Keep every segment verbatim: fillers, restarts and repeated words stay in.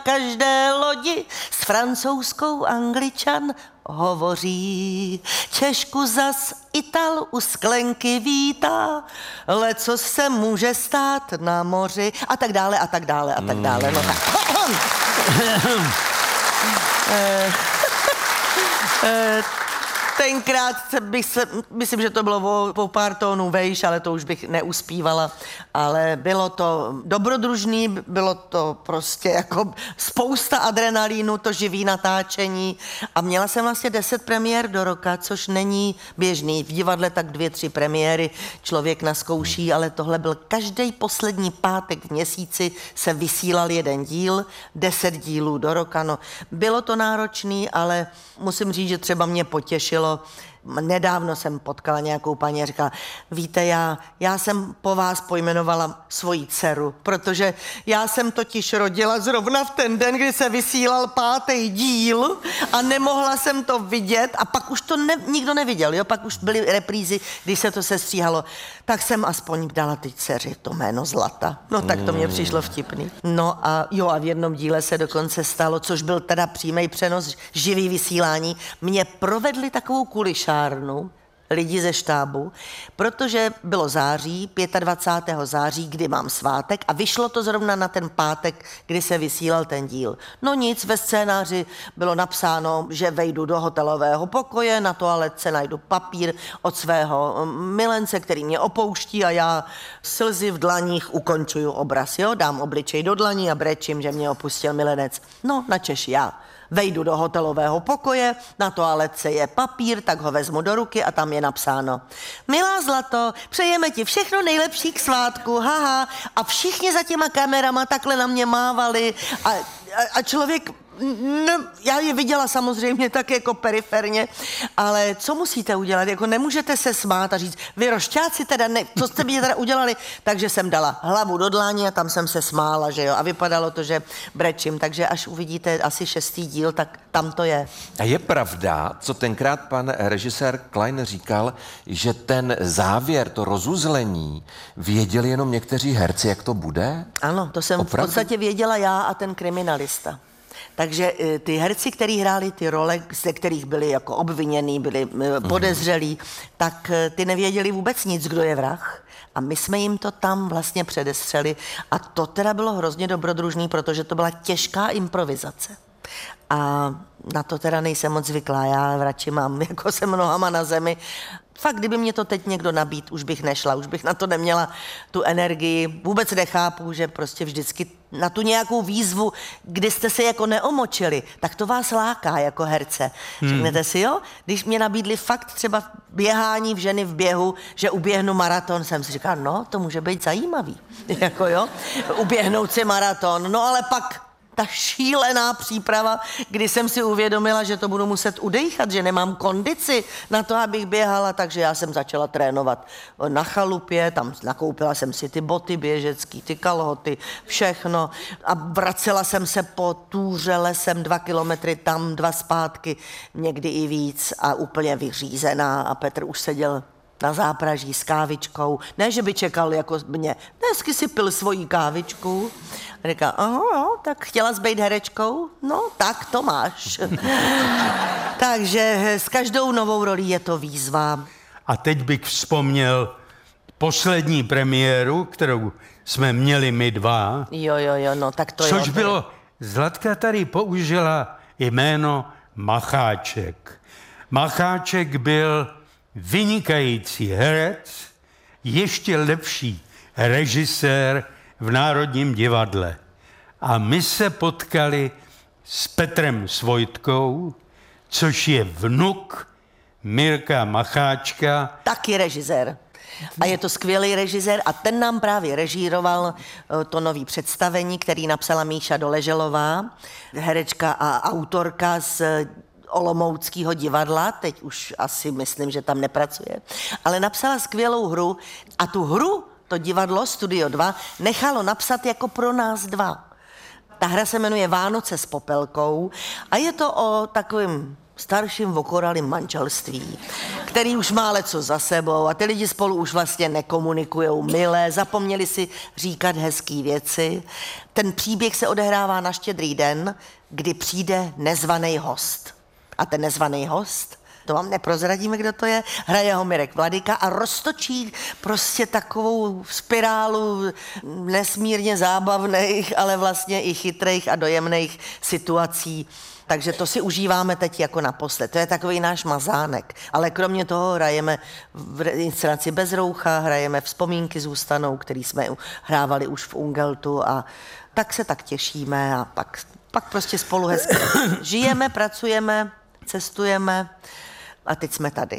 každé lodi s francouzskou Angličan hovoří. Češku zas Ital u sklenky vítá, lecos se může stát na moři a tak dále a tak dále a tak dále. No tak. Tenkrát bych se, myslím, že to bylo o, o pár tónů vejš, ale to už bych neuspívala, ale bylo to dobrodružný, bylo to prostě jako spousta adrenalínu, to živý natáčení a měla jsem vlastně deset premiér do roka, což není běžný. V divadle tak dvě, tři premiéry člověk naskouší, ale tohle byl každý poslední pátek v měsíci se vysílal jeden díl, deset dílů do roka, no. Bylo to náročný, ale musím říct, že třeba mě potěšilo. Nedávno jsem potkala nějakou paní a říkala, víte, já, já jsem po vás pojmenovala svoji dceru, protože já jsem totiž rodila zrovna v ten den, kdy se vysílal pátý díl a nemohla jsem to vidět a pak už to ne, nikdo neviděl, jo, pak už byly reprízy, když se to sestříhalo, tak jsem aspoň dala ty dceři to jméno Zlata. No tak to mě přišlo vtipný. No a jo, a v jednom díle se dokonce stalo, což byl teda přímý přenos, živý vysílání, mě provedli takovou kulišárnu, lidi ze štábu, protože bylo září, dvacátého pátého září, kdy mám svátek a vyšlo to zrovna na ten pátek, kdy se vysílal ten díl. No nic, ve scénáři bylo napsáno, že vejdu do hotelového pokoje, na toaletce najdu papír od svého milence, který mě opouští a já slzy v dlaních ukončuju obraz, jo, dám obličej do dlaní a brečím, že mě opustil milenec. No, načež já. Vejdu do hotelového pokoje, na toaletce je papír, tak ho vezmu do ruky a tam je napsáno. Milá Zlato, přejeme ti všechno nejlepší k svátku, haha. A všichni za těma kamerama takhle na mě mávali a, a, a člověk... No, já je viděla samozřejmě tak jako periferně, ale co musíte udělat? Jako nemůžete se smát a říct, vy rošťáci teda, ne, co jste mi teda udělali? Takže jsem dala hlavu do dlání a tam jsem se smála, že jo, a vypadalo to, že brečím, takže až uvidíte asi šestý díl, tak tam to je. A je pravda, co tenkrát pan režisér Klein říkal, že ten závěr, to rozuzlení, věděli jenom někteří herci, jak to bude? Ano, to jsem Opravdu? v podstatě věděla já a ten kriminalista. Takže ty herci, kteří hráli ty role, ze kterých byli jako obvinění, byli podezřelí, tak ty nevěděli vůbec nic, kdo je vrah. A my jsme jim to tam vlastně předestřeli. A to teda bylo hrozně dobrodružný, protože to byla těžká improvizace. A na to teda nejsem moc zvyklá. Já radši mám jako se nohama na zemi. Fakt, kdyby mě to teď někdo nabít, už bych nešla, už bych na to neměla tu energii. Vůbec nechápu, že prostě vždycky na tu nějakou výzvu, kdy jste se jako neomočili, tak to vás láká jako herce. Hmm. Řeknete si, jo? Když mě nabídli fakt třeba běhání v ženy v běhu, že uběhnu maraton, jsem si říkala, no, to může být zajímavý. Jako jo, uběhnout si maraton, no ale pak ta šílená příprava, kdy jsem si uvědomila, že to budu muset udejchat, že nemám kondici na to, abych běhala, takže já jsem začala trénovat na chalupě, tam nakoupila jsem si ty boty běžecký, ty kalhoty, všechno a vracela jsem se po túře lesem dva kilometry tam, dva zpátky, někdy i víc a úplně vyřízená a Petr už seděl na zápraží s kávičkou. Ne, že by čekal jako mě. Dnesky si pil svoji kávičku. A říká, aha, no, tak chtěla jsi být herečkou? No, tak to máš. Takže s každou novou rolí je to výzva. A teď bych vzpomněl poslední premiéru, kterou jsme měli my dva. Jo, jo, jo, no, tak to Což jo, bylo, Zlatka tady použila jméno Macháček. Macháček byl vynikající herec, ještě lepší režisér v Národním divadle. A my se potkali s Petrem Svojtkou, což je vnuk Mirka Macháčka. Taky režisér. A je to skvělý režisér a ten nám právě režíroval to nový představení, který napsala Míša Doleželová, herečka a autorka z Olomouckého divadla, teď už asi myslím, že tam nepracuje, ale napsala skvělou hru a tu hru, to divadlo Studio dva, nechalo napsat jako pro nás dva. Ta hra se jmenuje Vánoce s popelkou a je to o takovém starším vokoralým manželství, který už má leco za sebou a ty lidi spolu už vlastně nekomunikujou milé, zapomněli si říkat hezký věci. Ten příběh se odehrává na Štědrý den, kdy přijde nezvaný host. A ten nezvaný host, to vám neprozradíme, kdo to je, hraje ho Mirek Vladyka a roztočí prostě takovou spirálu nesmírně zábavných, ale vlastně i chytrých a dojemných situací. Takže to si užíváme teď jako naposled. To je takový náš mazánek. Ale kromě toho hrajeme v inscenaci Bez roucha, hrajeme Vzpomínky zůstanou, který jsme hrávali už v Ungeltu a tak se tak těšíme a pak, pak prostě spolu hezky žijeme, pracujeme, cestujeme a teď jsme tady.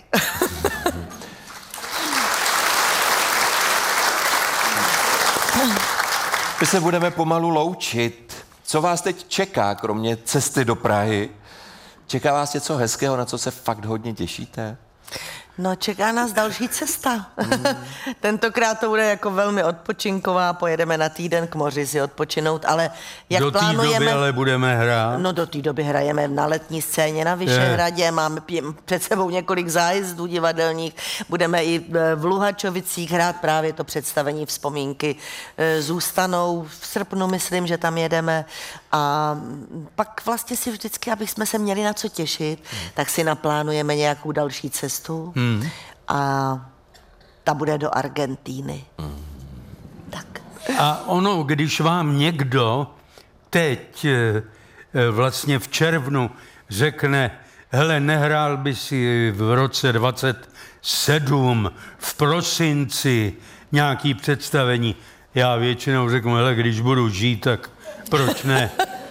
My se budeme pomalu loučit. Co vás teď čeká, kromě cesty do Prahy? Čeká vás něco hezkého, na co se fakt hodně těšíte? No, čeká nás další cesta. Mm. Tentokrát to bude jako velmi odpočinková, pojedeme na týden k moři si odpočinout, ale jak do plánujeme... Do té doby ale budeme hrát? No, do té doby hrajeme na letní scéně na Vyšehradě, máme před sebou několik zájezdů divadelních, budeme i v Luhačovicích hrát právě to představení Vzpomínky zůstanou. V srpnu myslím, že tam jedeme a pak vlastně si vždycky, abych jsme se měli na co těšit, mm. tak si naplánujeme nějakou další cestu. Mm. Hmm. A ta bude do Argentíny. Hmm. Tak. A ono, když vám někdo teď vlastně v červnu řekne, hele, nehrál by si v roce dvacet sedm v prosinci nějaký představení, já většinou řeknu, hele, když budu žít, tak proč ne?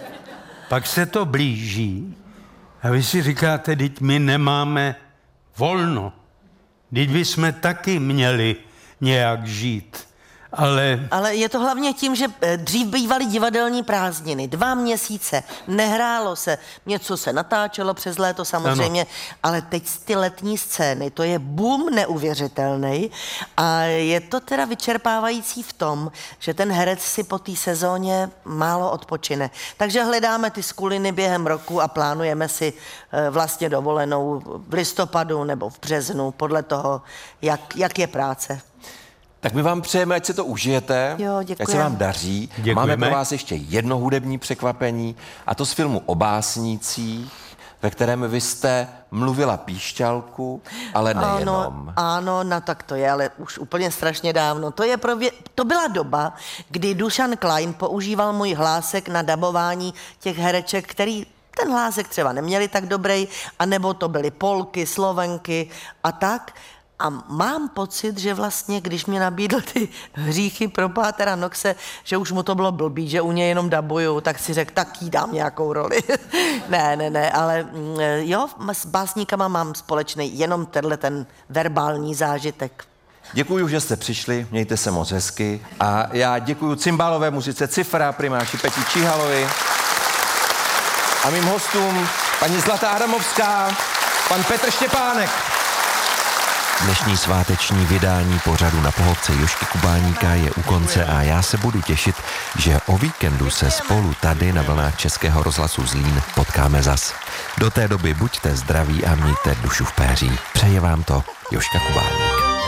Pak se to blíží a vy si říkáte, teď my nemáme volno. Vždyť bychom taky měli nějak žít, ale... Ale je to hlavně tím, že dřív bývaly divadelní prázdniny. Dva měsíce nehrálo se, něco se natáčelo přes léto samozřejmě, ano. Ale teď ty letní scény, to je boom neuvěřitelný a je to teda vyčerpávající v tom, že ten herec si po té sezóně málo odpočine. Takže hledáme ty skuliny během roku a plánujeme si vlastně dovolenou v listopadu nebo v březnu, podle toho, jak, jak je práce. Tak my vám přejeme, ať se to užijete, jo, ať se vám daří. Děkujeme. Máme pro vás ještě jedno hudební překvapení, a to z filmu O básnících, ve kterém vy jste mluvila píšťalku, ale nejenom. Ano, ano, no tak to je, ale už úplně strašně dávno. To, je prově- to byla doba, kdy Dušan Klein používal můj hlásek na dabování těch hereček, který ten hlásek třeba neměli tak dobrý, anebo to byly Polky, Slovenky a tak. A mám pocit, že vlastně, když mě nabídl ty hříchy pro Pátera Noxe, že už mu to bylo blbý, že u něj jenom dabuju, tak si řekl, tak jí dám nějakou roli. ne, ne, ne, ale jo, s básníkama mám společný jenom tenhle ten verbální zážitek. Děkuji, že jste přišli, mějte se moc hezky a já děkuji cymbálové muzice Cifra, primáši Peti Číhalovi a mým hostům paní Zlatá Adamovská, pan Petr Štěpánek. Dnešní sváteční vydání pořadu Na pohovce Jožky Kubáníka je u konce a já se budu těšit, že o víkendu se spolu tady na vlnách Českého rozhlasu Zlín potkáme zas. Do té doby buďte zdraví a mějte dušu v péří. Přeje vám to Jožka Kubáník.